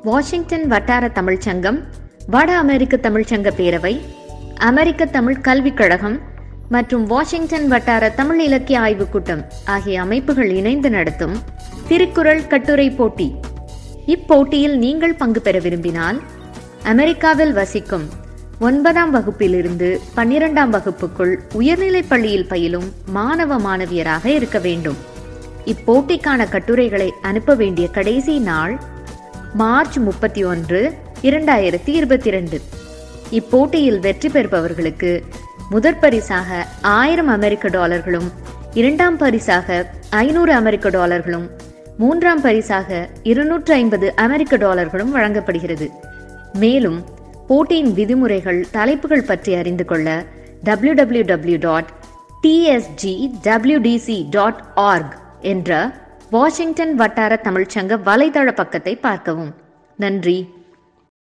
Washington வட்டார தமிழ்ச்சங்கம், வட அமெரிக்க தமிழ்ச்சங்க பேரவை, அமெரிக்க தமிழ் கல்விக் கழகம் மற்றும் வாஷிங்டன் வட்டார தமிழ் இலக்கிய ஆய்வுக் கூட்டம் ஆகிய அமைப்புகள் இணைந்து நடத்தும் திருக்குறள் கட்டுரை போட்டி. இப்போட்டியில் நீங்கள் பங்கு பெற விரும்பினால் அமெரிக்காவில் வசிக்கும் 9ஆம் வகுப்பிலிருந்து 12ஆம் வகுப்புக்குள் உயர்நிலைப் பள்ளியில் பயிலும் மாணவ மாணவியராக இருக்க வேண்டும். இப்போட்டிக்கான கட்டுரைகளை அனுப்ப வேண்டிய கடைசி நாள் மார்ச் 31, 2022. இப்போட்டியில் வெற்றி பெறுபவர்களுக்கு முதற் பரிசாக $1000 இரண்டாம் பரிசாக $500 மூன்றாம் பரிசாக $250 வழங்கப்படுகிறது. மேலும் போட்டியின் விதிமுறைகள், தலைப்புகள் பற்றி அறிந்து கொள்ள www.tsgwdc.org என்ற வாஷிங்டன் வட்டார தமிழ்ச்சங்க வலைதள பக்கத்தை பார்க்கவும். நன்றி.